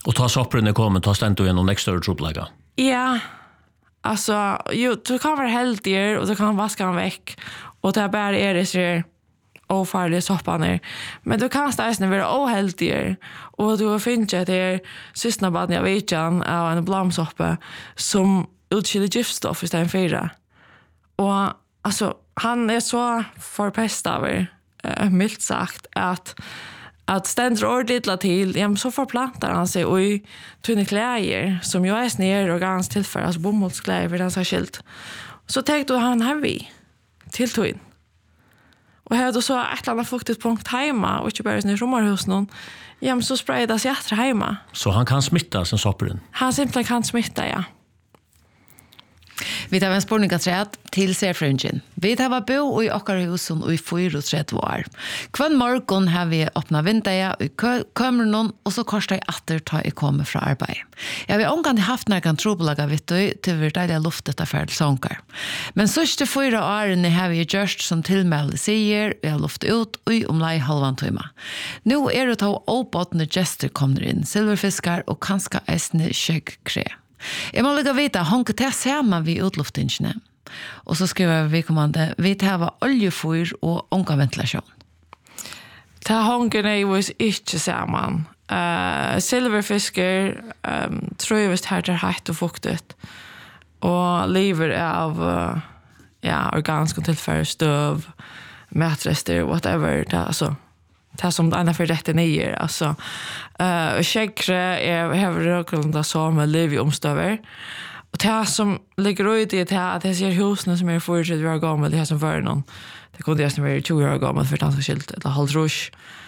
Och ta soppren kommer, ta ständ du en extra trubbelaga. Ja, alltså, du kan vara heldig och du kan vaska den väck. Och det bara är det så ofarliga soppaner. Men du kan stäsna vara oheldig. Och du finner att det är systnabaden jag vet av en blamsoppa som utskiller giftstoff istället för det. Och alltså, han är så förpestad milt sagt att ständer ordentligt till, så förplantar han sig i tunna kläder som jag är snär och ganska tillför, alltså bomullskläder för den så skilt. Så tänkte han här vi till tun. Och här då så ett annat fuktigt punkt hemma och inte bara i sommarhus någon. Så sprayade sig efter hemma. Så han kan smitta sen soppren? Han simpelthen kan smitta, ja. Vi tar en spårningaträd till Serfrungen. Vi tar bo i Åkarhusen och i 34 år. Kvann morgon har vi öppnat vinterna i kameran och så korsar jag atter ta i kommer från arbeid. Jag har omgående haft några trobelaga till vi deilige luftet av färd sånger. Men sørste 4 årene har vi gjort som tilmelde sier, vi har luftet ut og omlai halvan timme. Nå det ta åpåtende gester kommer inn, silverfiskar og kanskje eisne skjeggkre. Jeg må lukka vite, honke til sammen vi utluftingene. Og så skriver vi kommande, vi tar oljefyr og onka ventilasjon. Ta honken jo ikke sammen. Silverfisker trøyvist her til heitt og fuktet. Og lever av organisk tilfære støv, matrester, whatever. Det som det ena för rätten är alltså skäggre har röklanda som liv i omstöver och det som ligger ut i det att det ser husen som är 40 år gamla det här som för någon det kunde nästan vara 20 år gamla för att skilt eller halvrush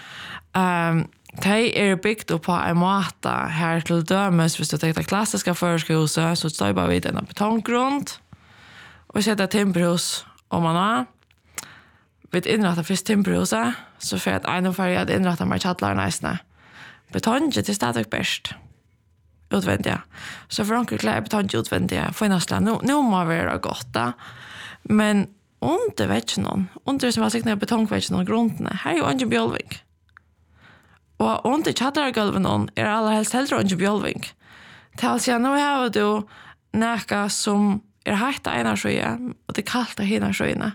det är byggt upp på en mata här till dömes hvis du tar klassiska förskohuset så står bara vid en betonggrund och sätter timberhus om man har vid inrätta först timberhuset så för att en för att inrätta mer chatlar nästan. Betonget till stadigt bäst. Utvändiga. Så för onkel klär betonget utvändiga. För nästan nu må vara gott. Men under vet någon. Under som var sig betong vet någon grunderna. Här är ju inte bjälving. Och under chatlargolven någon är alla helst hellre inte bjälving. Tals jag nu har du näka som är hett ena sjöa och det kallt hela sjöarna.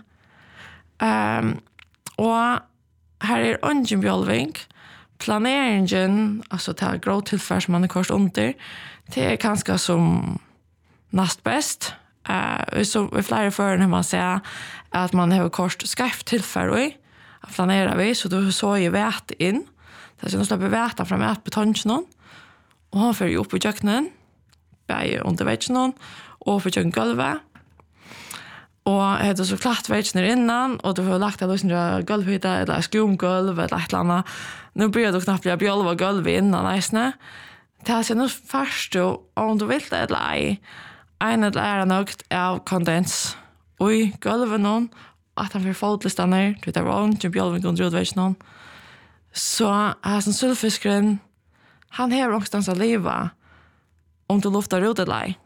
Och här är ungen bjälving. Planeringen, alltså det här gråtillfär som man är kors under, det är ganska som näst bäst. Så i flera förrän har man säger att man har kors skarpt tillfär i att planera vi, så du så ju vät in. Det är så att du släpper väta fram ett betongen och han för ju upp i köknen, bär under väggen och för kökengolvet. Och det är så klart väggen innan och du har lagt att lösna golvhytta eller skrumgolv eller ett annat. Nu börjar du knappt bjälva golv innan nästan. Det är så nu först om du vill det eller ej. En eller något av kondens. Oj, golven någon att han får fotlistan ner. Du tar vån till bjälven under utvägen. Så här som sulfiskren han har någonstans att leva om du luftar ut eller ej.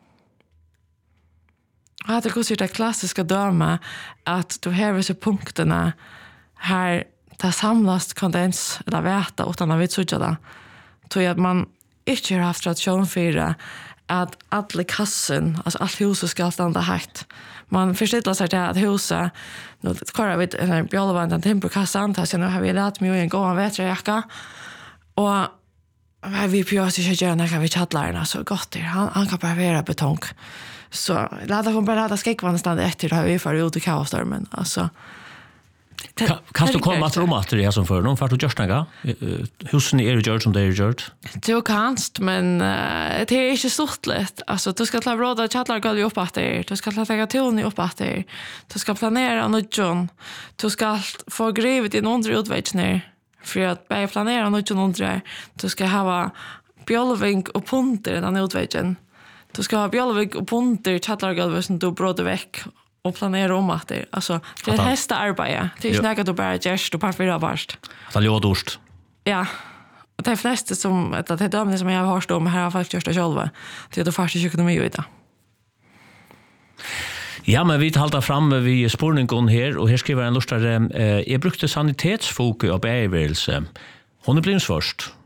Och det är det klassiska döma att du har vissa punkterna här det samlas kondens eller väta utan att vi sådär det. Så att man inte har haft tradition för att alla kassen, alltså allt huset ska stanna högt. Man förstår sig till att huset, nu kollar vi en bjälvan, en timperkassan, så nu har vi lärt mig en gång vätrejacka. Och vi på oss inte göra när vi chatlarna så gott det. Han kan bara vara betong. Så hon bara skräckvann stanna efter det här vi får ut i kaostormen. Alltså kan du komma att roma till det som för någon för att göra något? Husen är gjort som det är gjort. Du kanst, men det är inte stort lätt. Alltså du ska ta råda chatlargolv upp att det. Du ska ta ton upp att det. Du ska planera något. Du ska få grivet in under utvägen för att börja planera något under. Du ska ha bjälving och punter den utvägen. Du ska ha bjälving och punter chatlargolv som du bråder väck. Och planera om att det alltså det är hästa arbete. Det är inte något du bara gör på fyra varst. Det är lådorst. Ja. Och det flesta som att det dömning som jag har hört om här har faktiskt gjort det själva. Det är då faktiskt ekonomi i det. Ja, men vi håller fram vid spårningen här och här skriver en lustare jag brukte sanitetsfokus och bärvelse. Hon är blivit först.